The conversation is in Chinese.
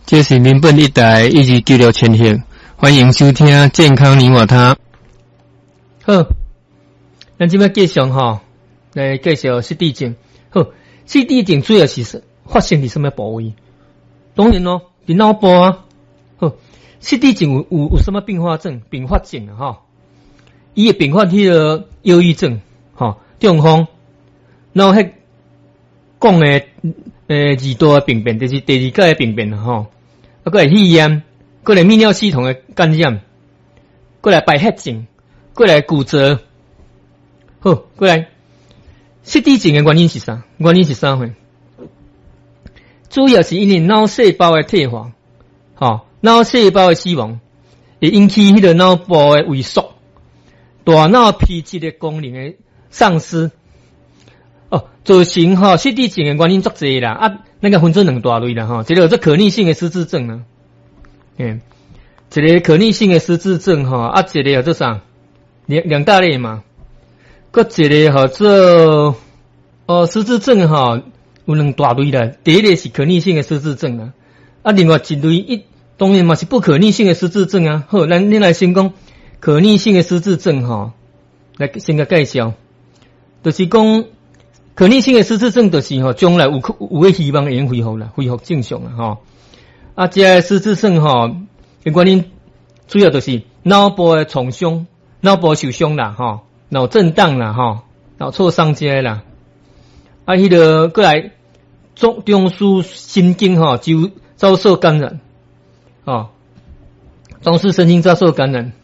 这是民本一台一直救了千幸，欢迎收听健康你我他。好，咱即摆继续来介绍失智症。好，失智症主要是发生伫什么部位？当然咯，伫脑部啊。好，失智症有什么并发症啊？伊会并发迄个忧郁症，中风，然后迄讲诶二大诶病变，就是第二阶诶病变啊，过来肺炎，过来泌尿系统诶感染，过来败血症，过来骨折。好，过来失智症诶原因是啥？回？主要是因为脑细胞诶退化，脑细胞诶死亡，会引起迄个脑部诶萎缩，大脑皮质诶功能诶丧失。造成失智症诶原因足侪啦，那个分做两大类啦，一个叫做可逆性诶失智症啦，一个可逆性诶失智症一个叫做啥？两大类嘛，搁一个叫做失智症有两大类啦，第一类是可逆性诶失智症啦，另外一类当然嘛是不可逆性诶失智症啊。好，咱来先讲可逆性诶失智症来先个介绍，就是讲。可逆性的失智症就是将来有个希望会用恢复正常啦这失智症的原因主要就是脑部的创伤、脑部受伤啦脑震荡啦脑挫伤这些啦迄个过来中枢神经就遭受感染中枢神经遭受感染